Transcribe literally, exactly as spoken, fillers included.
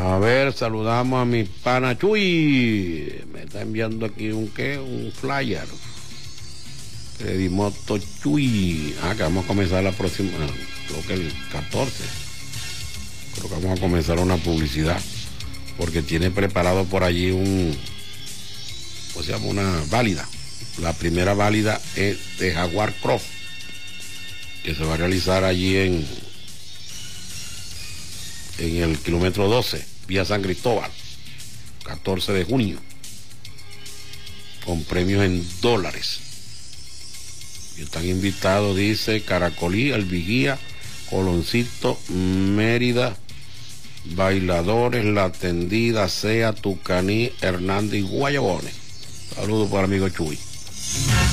A ver, saludamos a mi pana Chuy. Me está enviando aquí un qué, un flyer. Credimoto Chuy. Ah, que vamos a comenzar la próxima, creo que el catorce. Creo que vamos a comenzar una publicidad. Porque tiene preparado por allí un, ¿cómo se llama? Una válida. La primera válida es de Jaguar Cross, que se va a realizar allí en, en el kilómetro doce, vía San Cristóbal, catorce de junio, con premios en dólares. Y están invitados, dice Caracolí, El Vigía, Coloncito, Mérida, Bailadores, La Tendida, Sea, Tucaní, Hernández y Guayabones. Saludos para el amigo Chuy.